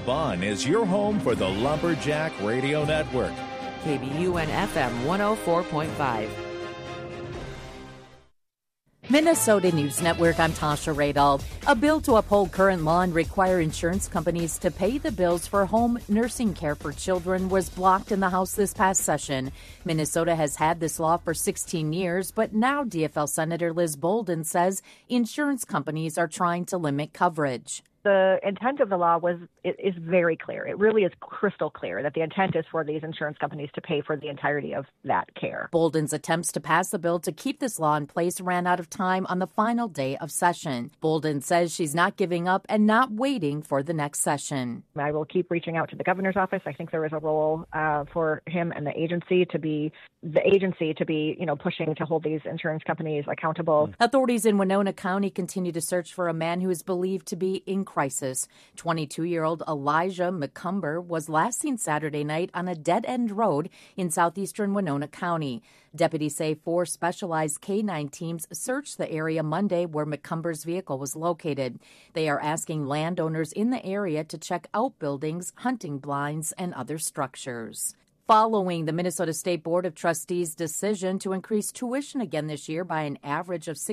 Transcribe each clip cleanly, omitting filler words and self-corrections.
Vaughn is your home for the Lumberjack Radio Network. KBUN FM 104.5. Minnesota News Network, I'm Tasha Radel. A bill to uphold current law and require insurance companies to pay the bills for home nursing care for children was blocked in the House this past session. Minnesota has had this law for 16 years, but now DFL Senator Liz Bolden says insurance companies are trying to limit coverage. The intent of the law is very clear. It really is crystal clear that the intent is for these insurance companies to pay for the entirety of that care. Bolden's attempts to pass the bill to keep this law in place ran out of time on the final day of session. Bolden says she's not giving up and not waiting for the next session. I will keep reaching out to the governor's office. I think there is a role for him and the agency to be pushing to hold these insurance companies accountable. Authorities in Winona County continue to search for a man who is believed to be in crisis. 22-year-old Elijah McCumber was last seen Saturday night on a dead-end road in southeastern Winona County. Deputies say 4 specialized K-9 teams searched the area Monday where McCumber's vehicle was located. They are asking landowners in the area to check outbuildings, hunting blinds, and other structures. Following the Minnesota State Board of Trustees' decision to increase tuition again this year by an average of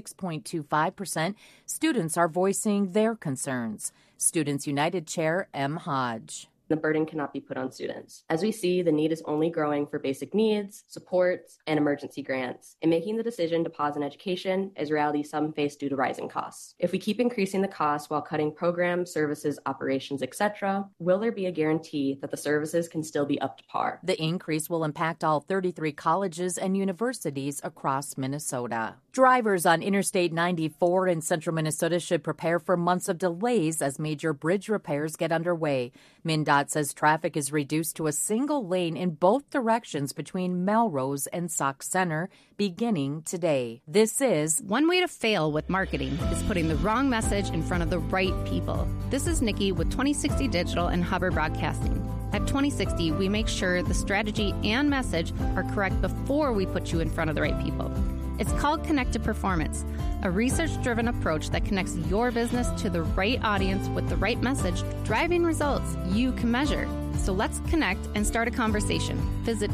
6.25%, students are voicing their concerns. Students United Chair M. Hodge. The burden cannot be put on students. As we see, the need is only growing for basic needs, supports, and emergency grants. In making the decision to pause in education is a reality some face due to rising costs. If we keep increasing the costs while cutting programs, services, operations, etc., will there be a guarantee that the services can still be up to par? The increase will impact all 33 colleges and universities across Minnesota. Drivers on Interstate 94 in central Minnesota should prepare for months of delays as major bridge repairs get underway. MnDOT says traffic is reduced to a single lane in both directions between Melrose and Sauk Center beginning today. This is One way to fail with marketing is putting the wrong message in front of the right people. This is Nikki with 2060 Digital and Hubbard Broadcasting. At 2060, we make sure the strategy and message are correct before we put you in front of the right people. It's called Connected Performance, a research-driven approach that connects your business to the right audience with the right message, driving results you can measure. So let's connect and start a conversation. Visit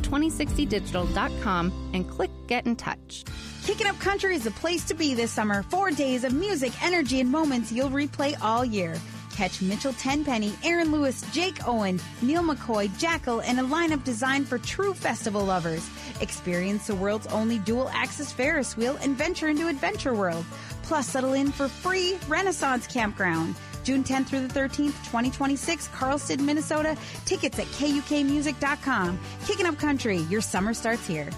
2060digital.com and click Get in Touch. Kicking Up Country is the place to be this summer. 4 days of music, energy, and moments you'll replay all year. Catch Mitchell Tenpenny, Aaron Lewis, Jake Owen, Neil McCoy, Jackal, and a lineup designed for true festival lovers. Experience the world's only dual-axis Ferris wheel and venture into Adventure World. Plus, settle in for free Renaissance Campground. June 10th through the 13th, 2026, Carlston, Minnesota. Tickets at KUKmusic.com. Kicking Up Country, your summer starts here.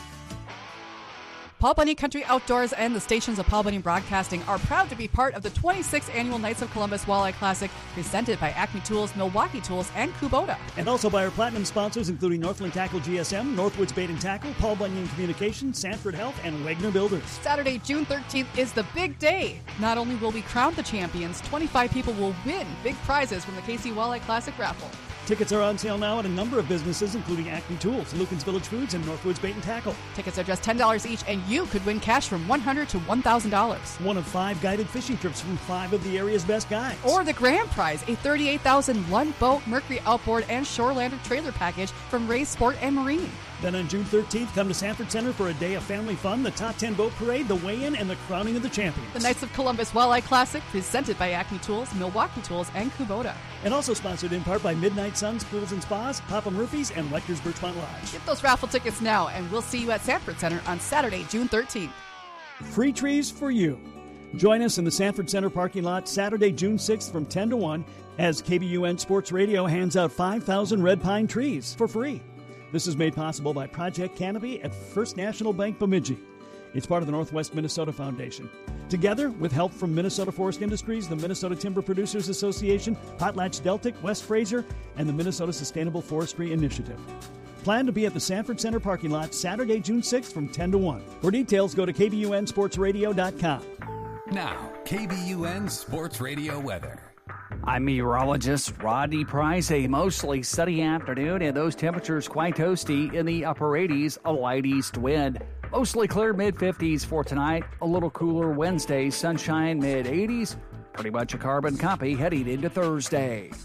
Paul Bunyan Country Outdoors and the stations of Paul Bunyan Broadcasting are proud to be part of the 26th Annual Knights of Columbus Walleye Classic, presented by Acme Tools, Milwaukee Tools, and Kubota. And also by our platinum sponsors, including Northland Tackle GSM, Northwoods Bait and Tackle, Paul Bunyan Communications, Sanford Health, and Wegner Builders. Saturday, June 13th is the big day. Not only will we crown the champions, 25 people will win big prizes from the KC Walleye Classic raffle. Tickets are on sale now at a number of businesses, including Acme Tools, Lucan's Village Foods, and Northwoods Bait and Tackle. Tickets are just $10 each, and you could win cash from $100 to $1,000. One of 5 guided fishing trips from 5 of the area's best guides. Or the grand prize, a $38,000 Lund Boat, Mercury Outboard, and Shorelander trailer package from Ray's Sport and Marine. Then on June 13th, come to Sanford Center for a day of family fun, the Top 10 Boat Parade, the weigh-in, and the crowning of the champions. The Knights of Columbus Walleye Classic, presented by Acme Tools, Milwaukee Tools, and Kubota. And also sponsored in part by Midnight Suns Pools and Spas, Papa Murphy's, and Lecter's Birchmont Lodge. Get those raffle tickets now, and we'll see you at Sanford Center on Saturday, June 13th. Free trees for you. Join us in the Sanford Center parking lot Saturday, June 6th from 10 to 1 as KBUN Sports Radio hands out 5,000 red pine trees for free. This is made possible by Project Canopy at First National Bank Bemidji. It's part of the Northwest Minnesota Foundation. Together, with help from Minnesota Forest Industries, the Minnesota Timber Producers Association, PotlatchDeltic, West Fraser, and the Minnesota Sustainable Forestry Initiative. Plan to be at the Sanford Center parking lot Saturday, June 6th from 10 to 1. For details, go to KBUNSportsRadio.com. Now, KBUN Sports Radio weather. I'm meteorologist Rodney Price. A mostly sunny afternoon, and those temperatures quite toasty in the upper 80s, a light east wind. Mostly clear mid-50s for tonight. A little cooler Wednesday, sunshine mid-80s. Pretty much a carbon copy heading into Thursday.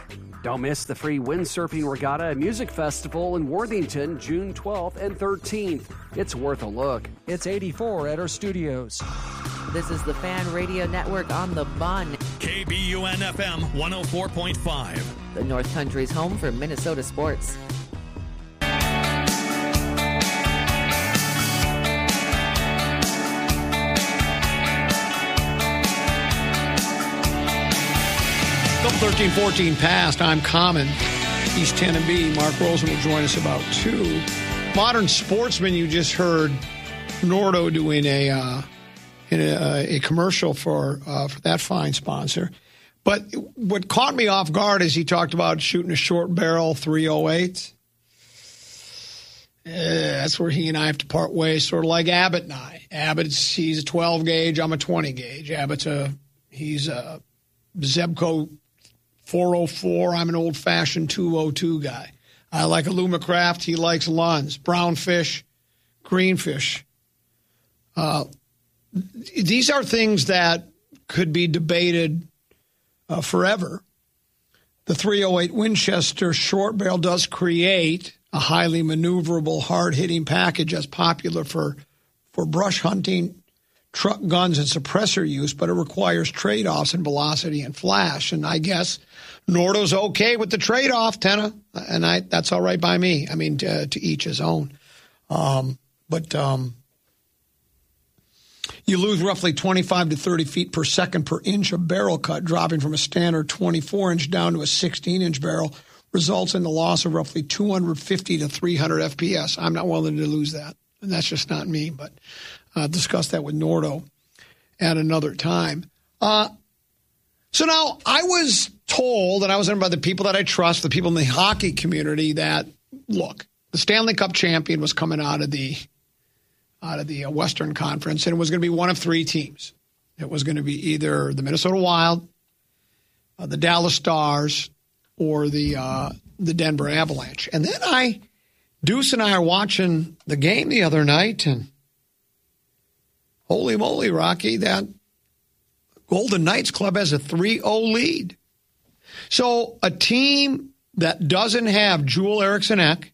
Don't miss the free Windsurfing Regatta and Music Festival in Worthington, June 12th and 13th. It's worth a look. It's 84 at our studios. This is the Fan Radio Network on the Bun. KBUN-FM 104.5. The North Country's home for Minnesota sports. Double 13-14 past. I'm Common. East 10 and B. Mark Rosen will join us about 2. Modern Sportsman, you just heard Nordo doing a commercial for that fine sponsor. But what caught me off guard is he talked about shooting a short barrel 308. That's where he and I have to part ways, sort of like Abbott and I. He's a 12 gauge. I'm a 20 gauge. He's a Zebco 404. I'm an old-fashioned 202 guy. I like Alumacraft. He likes Lund's. Brown fish, green fish. These are things that could be debated forever. The 308 Winchester short barrel does create a highly maneuverable, hard-hitting package that's popular for brush hunting, truck guns, and suppressor use, but it requires trade-offs in velocity and flash. And I guess Nordo's okay with the trade-off, Tenna, and that's all right by me. I mean, to each his own. But you lose roughly 25 to 30 feet per second per inch of barrel cut, dropping from a standard 24-inch down to a 16-inch barrel, results in the loss of roughly 250 to 300 FPS. I'm not willing to lose that, and that's just not me, but discuss that with Nordo at another time. So now I was told, and I was by the people that I trust, the people in the hockey community, that, look, the Stanley Cup champion was coming out of the Western Conference, and it was going to be one of 3 teams. It was going to be either the Minnesota Wild, the Dallas Stars, or the Denver Avalanche. And then Deuce and I are watching the game the other night, and holy moly, Rocky, that Golden Knights club has a 3-0 lead. So a team that doesn't have Joel Eriksson-Ek,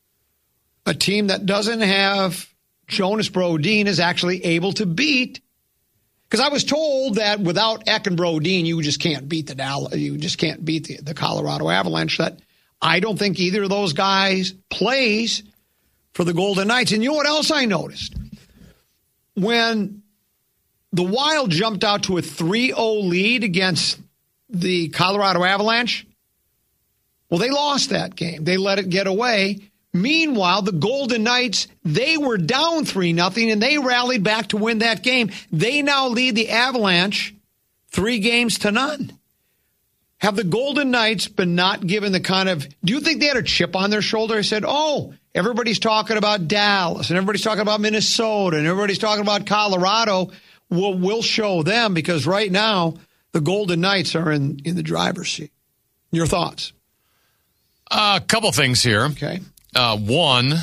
a team that doesn't have Jonas Brodin, is actually able to beat. Because I was told that without Ek and Brodin, you just can't beat the Colorado Avalanche. That I don't think either of those guys plays for the Golden Knights. And you know what else I noticed? When the Wild jumped out to a 3-0 lead against the Colorado Avalanche, well, they lost that game. They let it get away. Meanwhile, the Golden Knights, they were down 3-0, and they rallied back to win that game. They now lead the Avalanche 3-0. Have the Golden Knights been not given the kind of, do you think they had a chip on their shoulder? I said, everybody's talking about Dallas, and everybody's talking about Minnesota, and everybody's talking about Colorado. Well, we'll show them, because right now the Golden Knights are in the driver's seat. Your thoughts? A couple things here. Okay. One,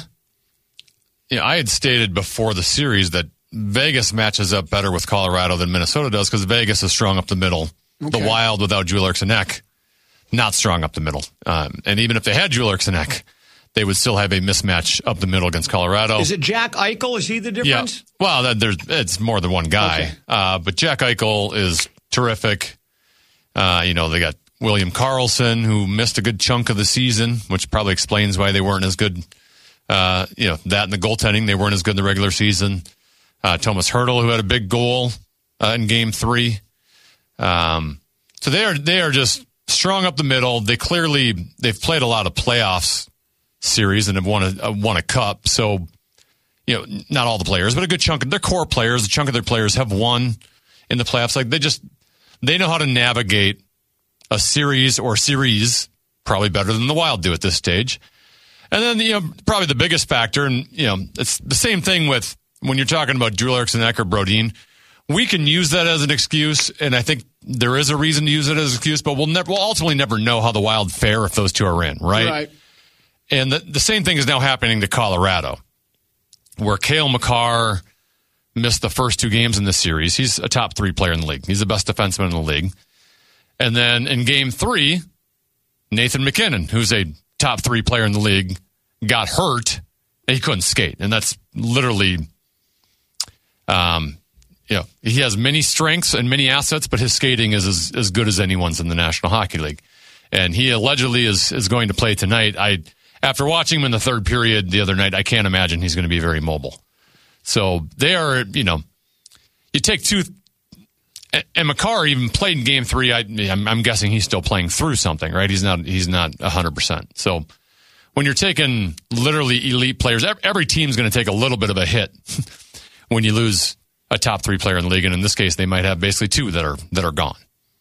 I had stated before the series that Vegas matches up better with Colorado than Minnesota does, because Vegas is strong up the middle. Okay. The Wild without Joel Eriksson-Ek, not strong up the middle. And even if they had Joel Eriksson-Ek, they would still have a mismatch up the middle against Colorado. Is it Jack Eichel? Is he the difference? Yeah. Well, it's more than one guy. Okay. But Jack Eichel is terrific. They got William Karlsson, who missed a good chunk of the season, which probably explains why they weren't as good. That and the goaltending, they weren't as good in the regular season. Thomas Hertl, who had a big goal in Game 3. So they are just strong up the middle. They've played a lot of playoffs series and have won a cup. So, not all the players, but a good chunk of their core players, a chunk of their players have won in the playoffs. Like they know how to navigate a series or series probably better than the Wild do at this stage. And then, probably the biggest factor, and, it's the same thing with when you're talking about Joel Eriksson-Ek or Brodin. We can use that as an excuse, and I think there is a reason to use it as an excuse, but we'll ultimately never know how the Wild fare if those two are in, right? Right. And the same thing is now happening to Colorado, where Cale Makar missed the first 2 games in this series. He's a top 3 player in the league. He's the best defenseman in the league. And then in Game 3, Nathan McKinnon, who's a top 3 player in the league, got hurt and he couldn't skate. And that's literally, he has many strengths and many assets, but his skating is as good as anyone's in the National Hockey League. And he allegedly is going to play tonight. After watching him in the third period the other night, I can't imagine he's going to be very mobile. So they are, you take two, and Makar even played in Game 3. I'm guessing he's still playing through something, right? He's not 100%. So when you're taking literally elite players, every team's going to take a little bit of a hit when you lose a top 3 player in the league. And in this case, they might have basically 2 that are gone.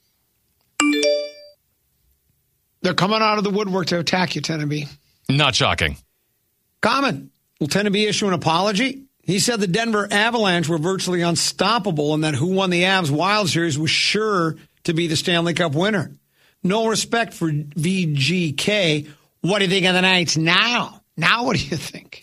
They're coming out of the woodwork to attack you, Tenneby. Not shocking. Common. Will Tenneby issue an apology? He said the Denver Avalanche were virtually unstoppable and that who won the Avs Wild Series was sure to be the Stanley Cup winner. No respect for VGK. What do you think of the Knights now? Now what do you think?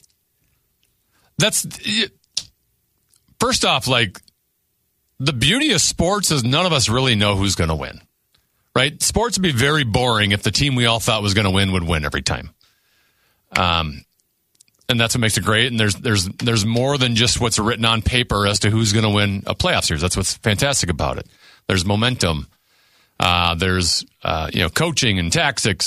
First off, the beauty of sports is none of us really know who's going to win. Right? Sports would be very boring if the team we all thought was going to win would win every time. And that's what makes it great. And there's more than just what's written on paper as to who's going to win a playoff series. That's what's fantastic about it. There's momentum. There's coaching and tactics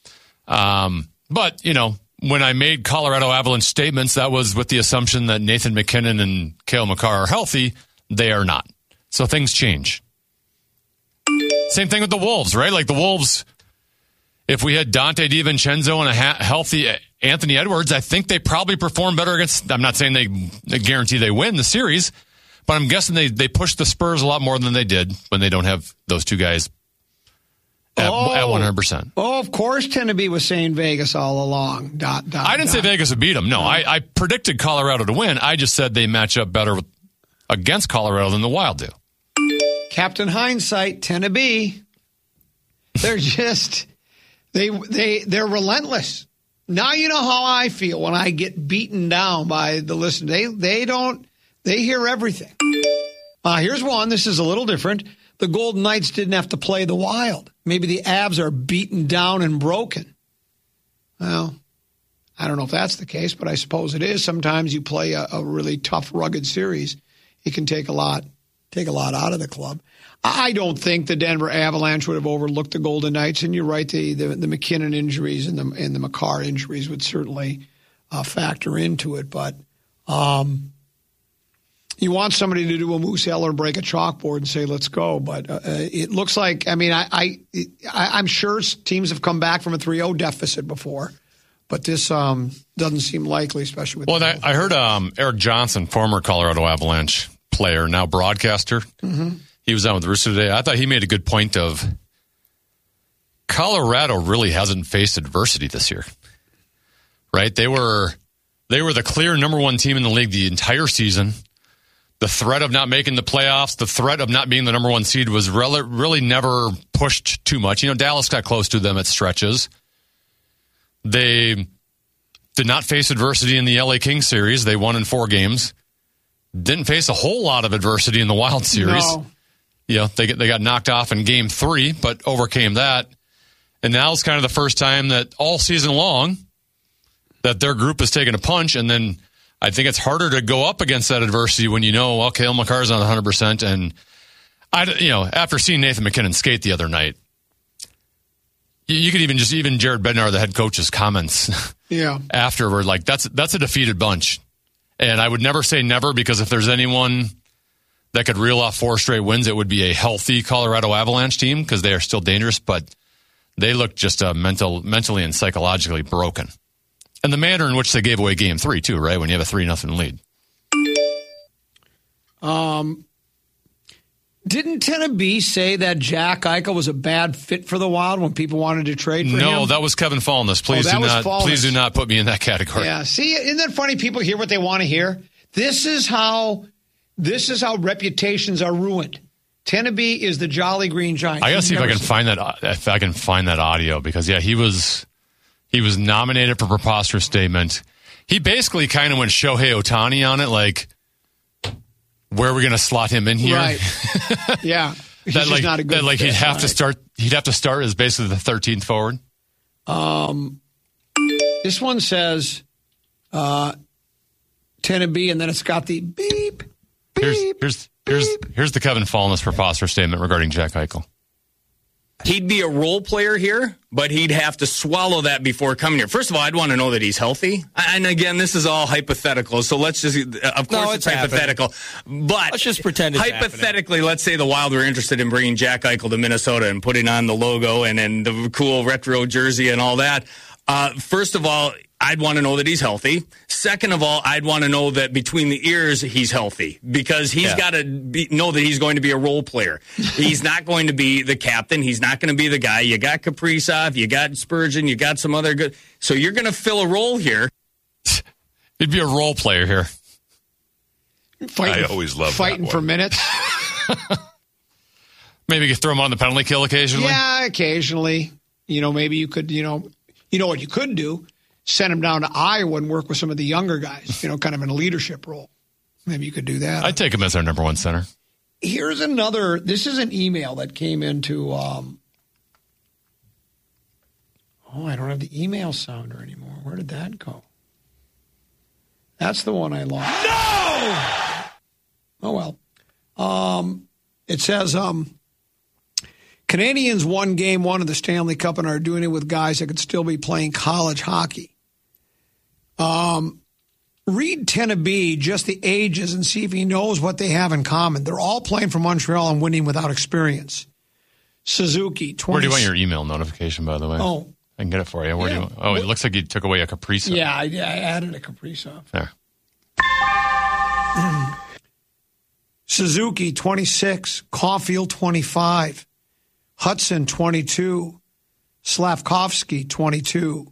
but when I made Colorado Avalanche statements, that was with the assumption that Nathan McKinnon and Cale Makar are healthy. They are not. So things change. Same thing with the Wolves, right? Like the Wolves, if we had Dante DiVincenzo and a healthy Anthony Edwards, I think they probably perform better against. I'm not saying they guarantee they win the series, but I'm guessing they push the Spurs a lot more than they did when they don't have those 2 guys at 100%. Oh, of course, Tenneby was saying Vegas all along. I didn't say Vegas would beat them. No, I predicted Colorado to win. I just said they match up better against Colorado than the Wild do. Captain Hindsight, Tenneby. They're just they're relentless. Now you know how I feel when I get beaten down by the listener. They hear everything. Here's one. This is a little different. The Golden Knights didn't have to play the Wild. Maybe the Avs are beaten down and broken. Well, I don't know if that's the case, but I suppose it is. Sometimes you play a really tough, rugged series. It can take a lot out of the club. I don't think the Denver Avalanche would have overlooked the Golden Knights, and you're right, the McKinnon injuries and the Makar injuries would certainly factor into it. But you want somebody to do a Moose Eller, break a chalkboard and say, let's go. But it looks like, I'm sure teams have come back from a 3-0 deficit before, but this doesn't seem likely, especially with. Well, I heard Eric Johnson, former Colorado Avalanche player, now broadcaster. Mm-hmm. He was on with Rooster today. I thought he made a good point of Colorado really hasn't faced adversity this year, right? They were the clear number 1 team in the league the entire season. The threat of not making the playoffs, the threat of not being the number 1 seed was really never pushed too much. Dallas got close to them at stretches. They did not face adversity in the LA Kings series. They won in 4 games. Didn't face a whole lot of adversity in the Wild series. No. They got knocked off in Game 3, but overcame that. And now it's kind of the first time that all season long that their group has taken a punch. And then I think it's harder to go up against that adversity when Cale Makar's not 100%. And after seeing Nathan McKinnon skate the other night, you could even Jared Bednar, the head coach's comments after were like, that's a defeated bunch. And I would never say never, because if there's anyone that could reel off 4 straight wins, it would be a healthy Colorado Avalanche team, because they are still dangerous, but they look just mentally and psychologically broken. And the manner in which they gave away Game 3, too, right? When you have a 3-0 lead. Didn't Tenneby say that Jack Eichel was a bad fit for the Wild when people wanted to trade for him? No, that was Kevin Fallness. Please do not put me in that category. Yeah, see, isn't that funny? People hear what they want to hear. This is how reputations are ruined. Tenneby is the Jolly Green Giant. I gotta see if I can find that audio, because he was nominated for preposterous statement. He basically kind of went Shohei Ohtani on it, like, where are we going to slot him in here? Right. Yeah. He's not a good fit, he'd have to start as basically the 13th forward. This one says 10B, and then it's got the beep. Here's the Kevin Fallness preposterous statement regarding Jack Eichel. He'd be a role player here, but he'd have to swallow that before coming here. First of all, I'd want to know that he's healthy. And again, this is all hypothetical, so let's just, of course it's hypothetical. But let's just pretend it's hypothetically, let's say the Wild were interested in bringing Jack Eichel to Minnesota and putting on the logo and the cool retro jersey and all that. First of all, I'd want to know that he's healthy. Second of all, I'd want to know that between the ears he's healthy, because he's got to know that he's going to be a role player. He's not going to be the captain. He's not going to be the guy. You got Kaprizov, you got Spurgeon, you got some other good. So you're going to fill a role here. He'd be a role player here. I always love fighting for minutes. Maybe you could throw him on the penalty kill occasionally. Yeah, occasionally. Maybe you could. You know what you could do. Send him down to Iowa and work with some of the younger guys, kind of in a leadership role. Maybe you could do that. I'd take him as our number one center. Here's another. This is an email that came into. I don't have the email sounder anymore. Where did that go? That's the one I lost. No! Oh, well. It says, Canadians won Game 1 of the Stanley Cup and are doing it with guys that could still be playing college hockey. Read Teneby, just the ages, and see if he knows what they have in common. They're all playing for Montreal and winning without experience. Suzuki, 20. Where do you want your email notification, by the way? Oh. I can get it for you. Where do you want? Oh, it looks like you took away a Kaprizov. Yeah, I added a Kaprizov. There. Suzuki, 26. Caulfield, 25. Hudson, 22. Slavkovsky, 22.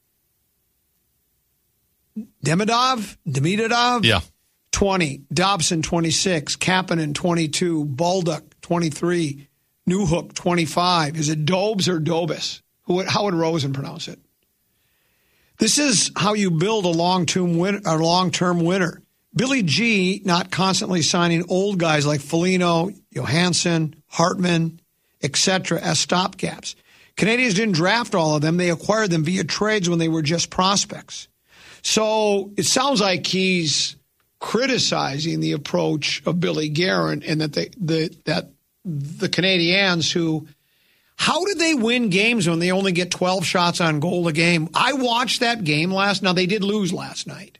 Demidov? Yeah. 20. Dobson, 26. Kapanen, 22. Baldock, 23. Newhook, 25. Is it Dobes or Dobus? How would Rosen pronounce it? This is how you build a long-term winner. Billy G. not constantly signing old guys like Foligno, Johansson, Hartman, etc. as stopgaps. Canadians didn't draft all of them. They acquired them via trades when they were just prospects. So it sounds like he's criticizing the approach of Billy Guerin and that the Canadians who, how did they win games when they only get 12 shots on goal a game? I watched that game Now, they did lose last night.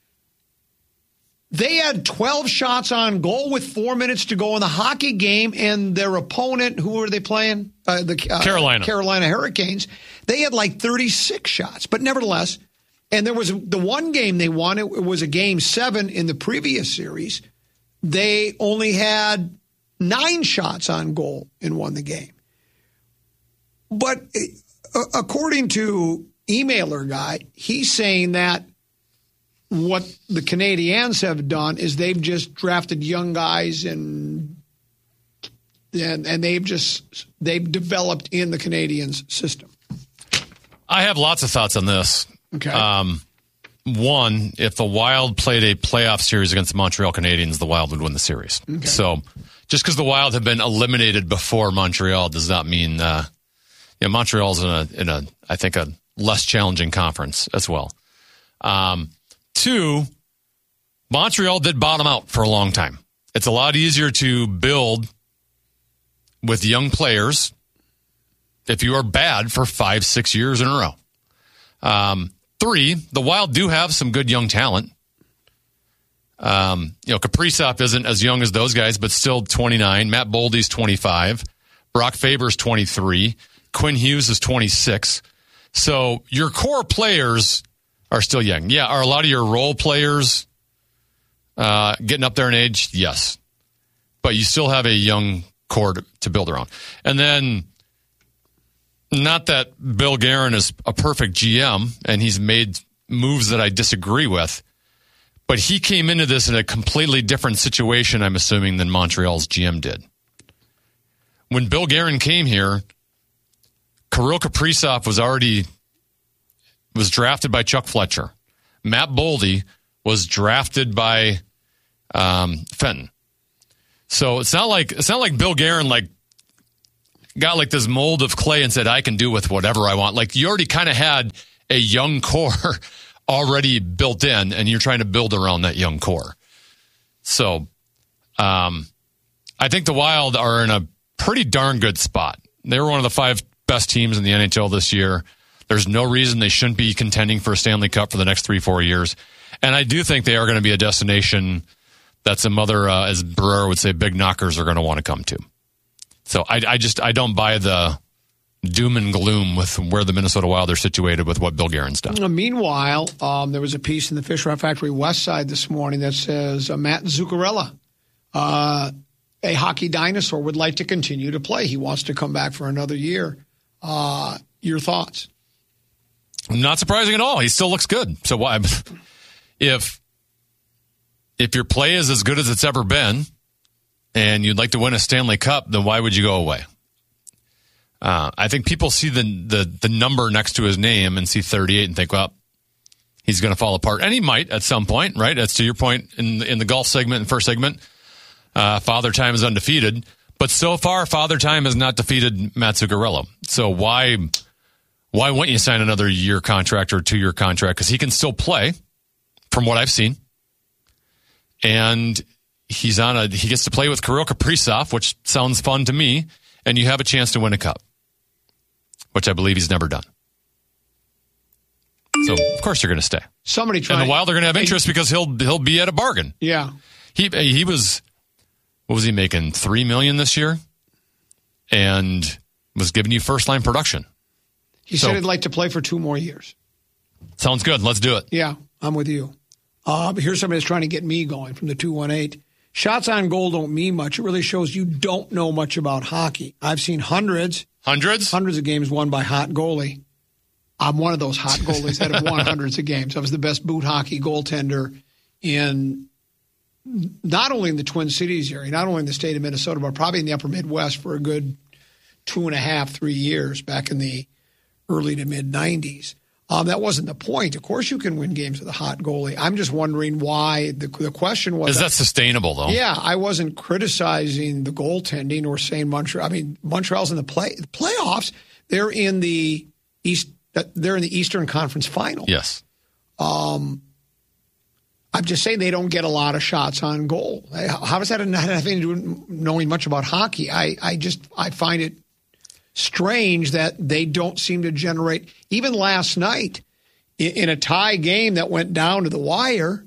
They had 12 shots on goal with 4 minutes to go in the hockey game, and their opponent, who were they playing? Carolina Hurricanes. They had like 36 shots, but nevertheless, and there was the one game they won. It was a Game 7 in the previous series. They only had 9 shots on goal and won the game. But according to Emailer Guy, he's saying that what the Canadiens have done is they've just drafted young guys and they've developed in the Canadiens system. I have lots of thoughts on this. Okay. One, if the Wild played a playoff series against the Montreal Canadiens, the Wild would win the series. Okay. So just because the Wild have been eliminated before Montreal does not mean Montreal's in a I think a less challenging conference as well. 2, Montreal did bottom out for a long time. It's a lot easier to build with young players if you are bad for 5-6 years in a row. 3, the Wild do have some good young talent. Kaprizov isn't as young as those guys, but still 29. Matt Boldy's 25. Brock Faber's 23. Quinn Hughes is 26. So your core players are still young. Yeah, are a lot of your role players getting up there in age? Yes. But you still have a young core to build around. And then, not that Bill Guerin is a perfect GM and he's made moves that I disagree with, but he came into this in a completely different situation, I'm assuming, than Montreal's GM did. When Bill Guerin came here, Kirill Kaprizov was drafted by Chuck Fletcher. Matt Boldy was drafted by Fenton. So it's not like Bill Guerin got like this mold of clay and said, I can do with whatever I want. Like you already kind of had a young core already built in, and you're trying to build around that young core. So I think the Wild are in a pretty darn good spot. They were one of the 5 best teams in the NHL this year. There's no reason they shouldn't be contending for a Stanley Cup for the next 3-4 years. And I do think they are going to be a destination that some other, as Barrera would say, big knockers are going to want to come to. So I don't buy the doom and gloom with where the Minnesota Wild are situated with what Bill Guerin's done. Meanwhile, there was a piece in the Fish Rock Factory West Side this morning that says Matt Zuccarello, a hockey dinosaur, would like to continue to play. He wants to come back for another year. Your thoughts? Not surprising at all. He still looks good. So why? If your play is as good as it's ever been and you'd like to win a Stanley Cup, then why would you go away? I think people see the number next to his name and see 38 and think, well, he's going to fall apart. And he might at some point, right? That's to your point in the golf segment and first segment. Father Time is undefeated. But so far, Father Time has not defeated Matt Zuccarello. So why wouldn't you sign another year contract or 2-year contract? Because he can still play, from what I've seen. And he gets to play with Kirill Kaprizov, which sounds fun to me. And you have a chance to win a cup, which I believe he's never done. So, of course, you're going to stay. And the Wild are going to have interest because he'll be at a bargain. Yeah. He was, what was he making, $3 million this year? And was giving you first-line production. He said he'd like to play for 2 more years. Sounds good. Let's do it. Yeah, I'm with you. But here's somebody that's trying to get me going from the 218. Shots on goal don't mean much. It really shows you don't know much about hockey. I've seen hundreds of games won by hot goalie. I'm one of those hot goalies that have won hundreds of games. I was the best boot hockey goaltender in not only in the Twin Cities area, not only in the state of Minnesota, but probably in the upper Midwest for a good 2.5, 3 years back in the early to mid 90s. That wasn't the point. Of course you can win games with a hot goalie. I'm just wondering why. The question was... Is that sustainable, though? Yeah, I wasn't criticizing the goaltending or saying Montreal. I mean, Montreal's in the playoffs. They're in the Eastern Conference Final. Yes. I'm just saying they don't get a lot of shots on goal. How does that have anything to do with knowing much about hockey? I find it strange that they don't seem to generate. Even last night, in a tie game that went down to the wire,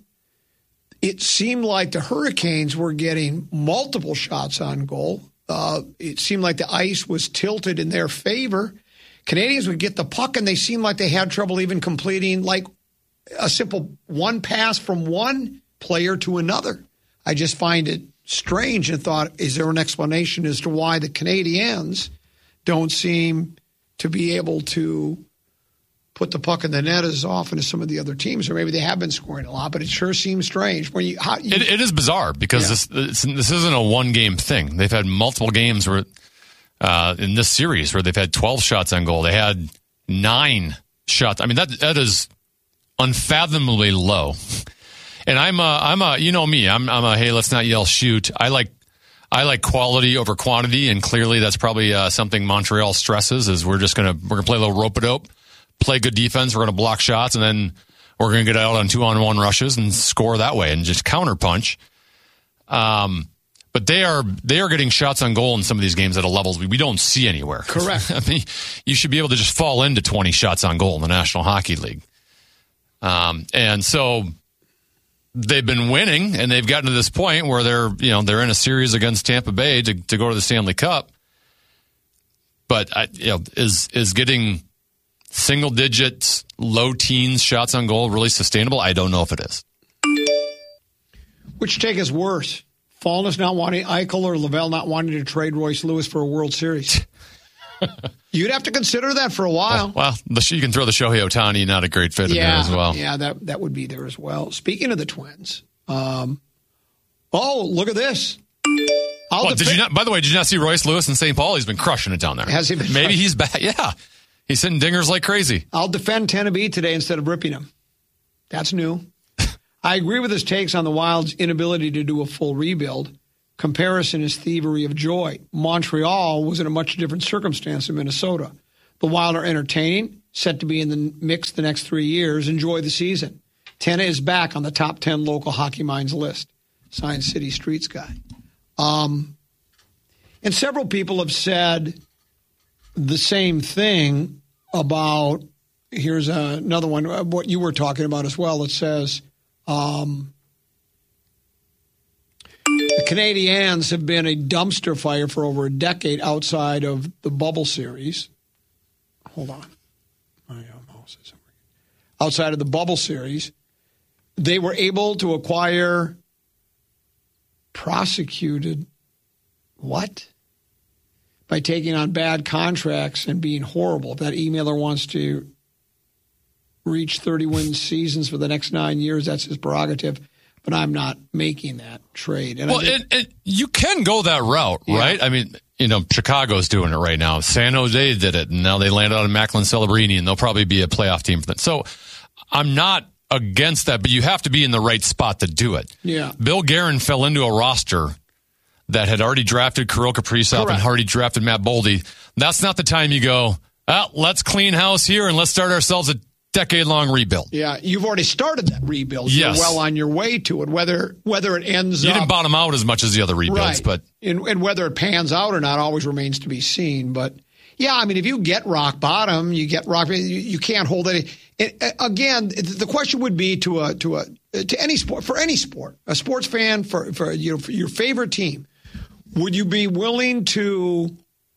it seemed like the Hurricanes were getting multiple shots on goal. It seemed like the ice was tilted in their favor. Canadians would get the puck, and they seemed like they had trouble even completing like a simple one pass from one player to another. I just find it strange and thought, is there an explanation as to why the Canadians don't seem to be able to put the puck in the net as often as some of the other teams, or maybe they have been scoring a lot, but it sure seems strange. It is bizarre because this isn't a one-game thing. They've had multiple games where in this series where they've had 12 shots on goal. They had 9 shots. I mean, that is unfathomably low. And I'm a you know me, I'm a hey, let's not yell shoot. I like quality over quantity, and clearly that's probably something Montreal stresses. Is we're gonna play a little rope-a-dope, play good defense. We're gonna block shots, and then we're gonna get out on 2-on-1 rushes and score that way and just counterpunch. But they are getting shots on goal in some of these games at a level we don't see anywhere. Correct. I mean, you should be able to just fall into 20 shots on goal in the National Hockey League, and so. They've been winning, and they've gotten to this point where they're in a series against Tampa Bay to go to the Stanley Cup. But is getting single digits, low teens shots on goal really sustainable? I don't know if it is. Which take is worse? Fallness not wanting Eichel or Lavelle not wanting to trade Royce Lewis for a World Series? You'd have to consider that for a while. Well, you can throw the Shohei Ohtani, not a great fit in there as well. Yeah, that would be there as well. Speaking of the Twins, look at this. Did you not? By the way, did you not see Royce Lewis in St. Paul? He's been crushing it down there. Has he been? Maybe he's back. Yeah, he's hitting dingers like crazy. I'll defend Tenneby today instead of ripping him. That's new. I agree with his takes on the Wild's inability to do a full rebuild. Comparison is thievery of joy. Montreal was in a much different circumstance than Minnesota. The Wild are entertaining, set to be in the mix the next 3 years. Enjoy the season. Tena is back on the top 10 local hockey minds list. Signed City Streets guy. And several people have said the same thing about, here's another one, what you were talking about as well. It says, the Canadiens have been a dumpster fire for over a decade outside of the bubble series. Hold on. Outside of the bubble series, they were able to acquire prosecuted what? By taking on bad contracts and being horrible. If that emailer wants to reach 30-win seasons for the next 9 years, that's his prerogative. But I'm not making that trade. And you can go that route, right? I mean, Chicago's doing it right now. San Jose did it, and now they landed on Macklin Celebrini, and they'll probably be a playoff team for that. So I'm not against that, but you have to be in the right spot to do it. Yeah. Bill Guerin fell into a roster that had already drafted Kirill Kaprizov and already drafted Matt Boldy. That's not the time you go, let's clean house here and let's start ourselves a decade-long rebuild. Yeah, you've already started that rebuild. Yes. You're well on your way to it. Whether it ends up... You didn't bottom out as much as the other rebuilds, right. but... And whether it pans out or not always remains to be seen. But, yeah, I mean, if you get rock bottom, you can't hold it. Again, the question would be to any sport, for any sport, a sports fan, for your favorite team, would you be willing to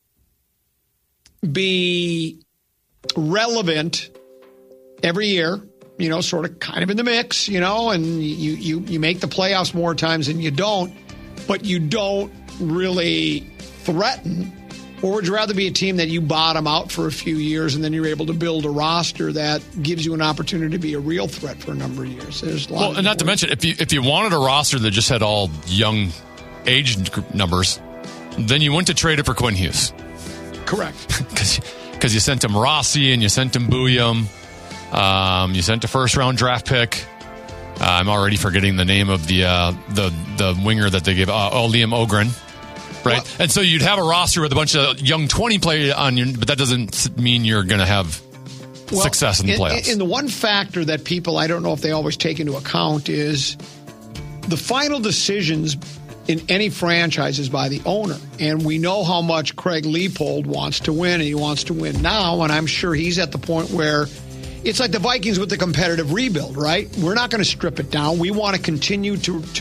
be relevant every year, sort of kind of in the mix, and you make the playoffs more times than you don't, but you don't really threaten? Or would you rather be a team that you bottom out for a few years and then you're able to build a roster that gives you an opportunity to be a real threat for a number of years? There's a lot and not to mention, if you wanted a roster that just had all young age numbers, then you went to trade it for Quinn Hughes. Correct. Because you sent him Rossi and you sent him Bouillon. You sent a first-round draft pick. I'm already forgetting the name of the winger that they gave. Liam Ogren. Right, well, and so you'd have a roster with a bunch of young 20 players on you, but that doesn't mean you're going to have success in the playoffs. And the one factor that people, I don't know if they always take into account, is the final decisions in any franchise is by the owner. And we know how much Craig Leopold wants to win, and he wants to win now, and I'm sure he's at the point where it's like the Vikings with the competitive rebuild, right? We're not going to strip it down. We want to continue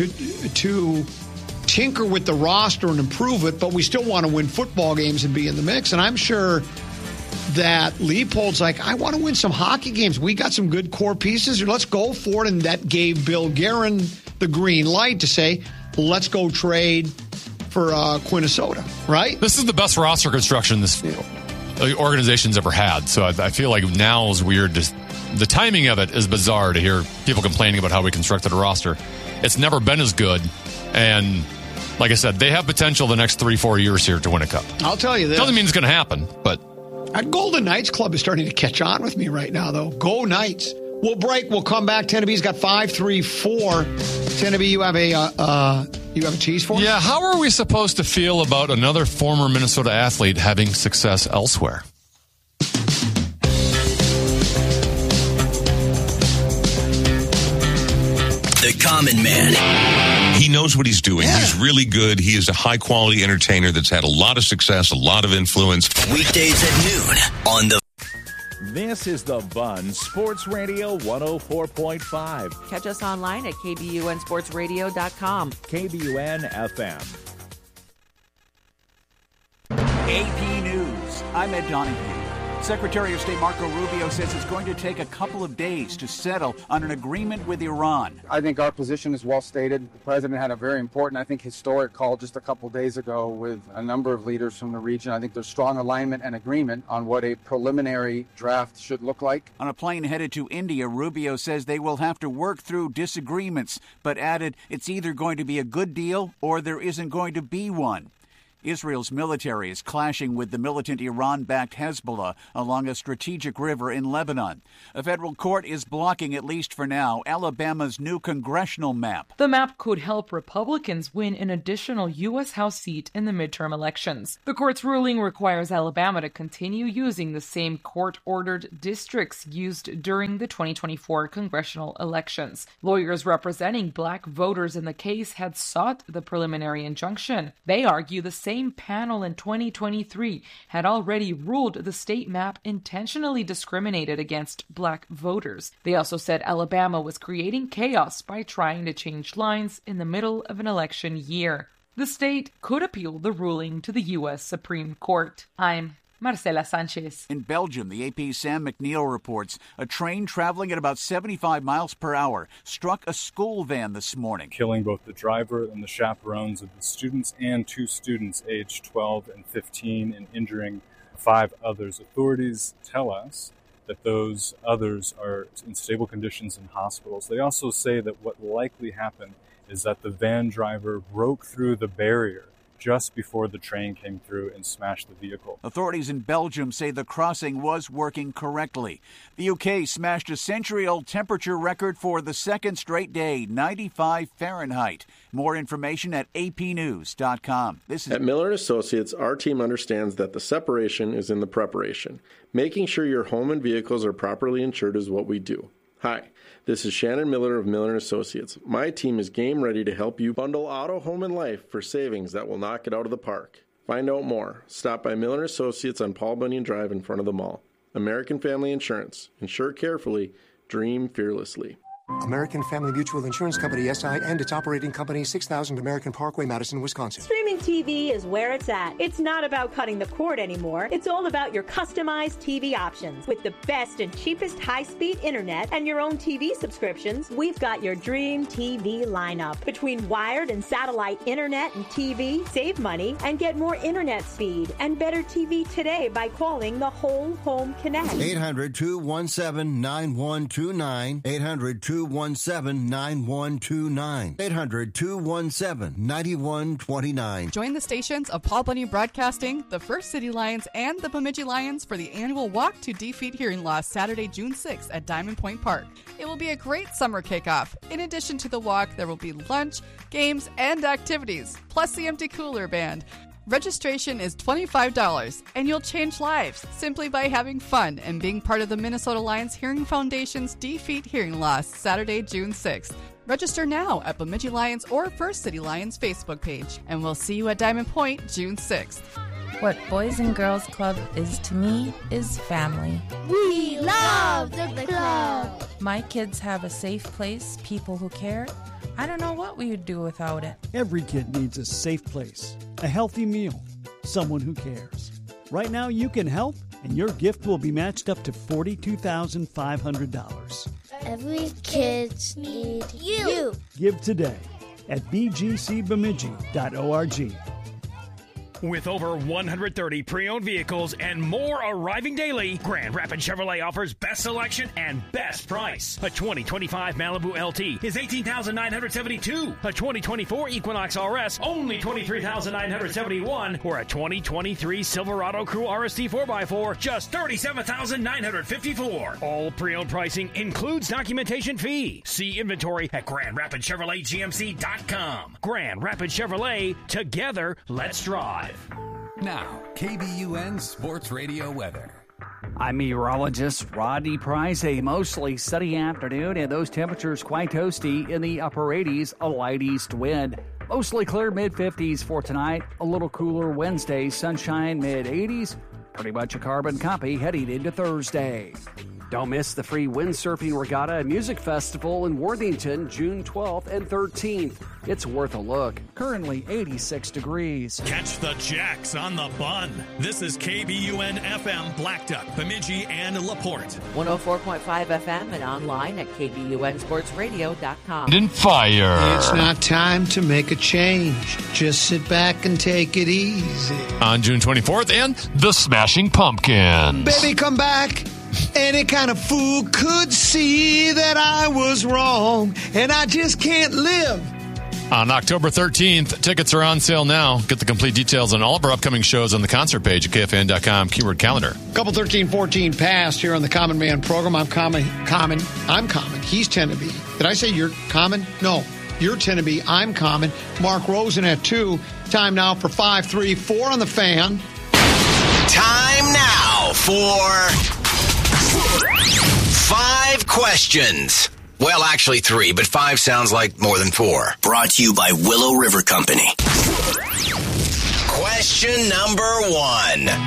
to tinker with the roster and improve it, but we still want to win football games and be in the mix. And I'm sure that Leopold's like, I want to win some hockey games. We got some good core pieces. Let's go for it. And that gave Bill Guerin the green light to say, let's go trade for Quinnesota, right? This is the best roster construction this organization's ever had. So I feel like now is weird. The timing of it is bizarre to hear people complaining about how we constructed a roster. It's never been as good. And like I said, they have potential the next 3-4 years here to win a cup. I'll tell you this. Doesn't mean it's going to happen, but... That Golden Knights club is starting to catch on with me right now, though. Go Knights. We'll break. We'll come back. Tenneby's got 5-3-4. Tenneby, you have a tease for us? Yeah, how are we supposed to feel about another former Minnesota athlete having success elsewhere? The Common Man. He knows what he's doing. Yeah. He's really good. He is a high-quality entertainer that's had a lot of success, a lot of influence. Weekdays at noon on the... This is The Bun, Sports Radio 104.5. Catch us online at KBUNSportsRadio.com. KBUN-FM. AP News. I'm Ed Donahue. Secretary of State Marco Rubio says it's going to take a couple of days to settle on an agreement with Iran. I think our position is well stated. The president had a very important, I think, historic call just a couple days ago with a number of leaders from the region. I think there's strong alignment and agreement on what a preliminary draft should look like. On a plane headed to India, Rubio says they will have to work through disagreements, but added it's either going to be a good deal or there isn't going to be one. Israel's military is clashing with the militant Iran-backed Hezbollah along a strategic river in Lebanon. A federal court is blocking, at least for now, Alabama's new congressional map. The map could help Republicans win an additional U.S. House seat in the midterm elections. The court's ruling requires Alabama to continue using the same court-ordered districts used during the 2024 congressional elections. Lawyers representing black voters in the case had sought the preliminary injunction. They argue the same panel in 2023 had already ruled the state map intentionally discriminated against black voters. They also said Alabama was creating chaos by trying to change lines in the middle of an election year. The state could appeal the ruling to the U.S. Supreme Court. I'm Marcela Sanchez. In Belgium, the AP's Sam McNeil reports a train traveling at about 75 miles per hour struck a school van this morning, killing both the driver and the chaperones of the students and 2 students aged 12 and 15 and injuring 5 others. Authorities tell us that those others are in stable conditions in hospitals. They also say that what likely happened is that the van driver broke through the barrier just before the train came through and smashed the vehicle. Authorities in Belgium say the crossing was working correctly. The UK smashed a century-old temperature record for the second straight day, 95 Fahrenheit. More information at apnews.com. At Miller & Associates, our team understands that the separation is in the preparation. Making sure your home and vehicles are properly insured is what we do. Hi, this is Shannon Miller of Miller & Associates. My team is game ready to help you bundle auto, home, and life for savings that will knock it out of the park. Find out more. Stop by Miller & Associates on Paul Bunyan Drive in front of the mall. American Family Insurance. Insure carefully. Dream fearlessly. American Family Mutual Insurance Company, SI, and its operating company, 6000 American Parkway, Madison, Wisconsin. Streaming TV is where it's at. It's not about cutting the cord anymore. It's all about your customized TV options. With the best and cheapest high-speed internet and your own TV subscriptions, we've got your dream TV lineup. Between wired and satellite internet and TV, save money and get more internet speed and better TV today by calling the Whole Home Connect. 800-217-9129. 800-217-9129. 800-217-9129. Join the stations of Paul Bunyan Broadcasting, the First City Lions, and the Bemidji Lions for the annual Walk to Defeat Hearing Loss Saturday, June 6th at Diamond Point Park. It will be a great summer kickoff. In addition to the walk, there will be lunch, games, and activities, plus the Empty Cooler Band. Registration is $25, and you'll change lives simply by having fun and being part of the Minnesota Lions Hearing Foundation's Defeat Hearing Loss, Saturday, June 6th. Register now at Bemidji Lions or First City Lions Facebook page, and we'll see you at Diamond Point June 6th. What Boys and Girls Club is to me is family. We love the club. My kids have a safe place, people who care. I don't know what we would do without it. Every kid needs a safe place, a healthy meal, someone who cares. Right now, you can help, and your gift will be matched up to $42,500. Every kid needs you. Give today at bgcbemidji.org. With over 130 pre-owned vehicles and more arriving daily, Grand Rapids Chevrolet offers best selection and best price. A 2025 Malibu LT is $18,972. A 2024 Equinox RS, only $23,971. Or a 2023 Silverado Crew RST 4x4, just $37,954. All pre-owned pricing includes documentation fee. See inventory at GrandRapidsChevroletGMC.com. Grand Rapids Chevrolet, together, let's drive. Now, KBUN Sports Radio weather. I'm meteorologist Rodney Price. A mostly sunny afternoon, and those temperatures quite toasty in the upper 80s, a light east wind. Mostly clear mid-50s for tonight. A little cooler Wednesday, sunshine mid-80s. Pretty much a carbon copy heading into Thursday. Don't miss the free Windsurfing Regatta and Music Festival in Worthington, June 12th and 13th. It's worth a look. Currently 86 degrees. Catch the Jacks on the Bun. This is KBUN FM Blackduck, Bemidji, and LaPorte. 104.5 FM and online at KBUNSportsRadio.com. And fire. It's not time to make a change. Just sit back and take it easy. On June 24th, and the Smashing Pumpkins. Baby, come back. Any kind of fool could see that I was wrong, and I just can't live On October 13th, tickets are on sale now. Get the complete details on all of our upcoming shows on the concert page at KFN.com, keyword calendar. Couple 13-14 passed here on the Common Man program. I'm common. He's Tenneby. Did I say you're common? No. You're Tenneby. I'm common. Mark Rosen at 2. Time now for 5-3-4 on the Fan. Time now for 5 questions. Well, actually 3, but 5 sounds like more than 4. Brought to you by Willow River Company. Question number 1.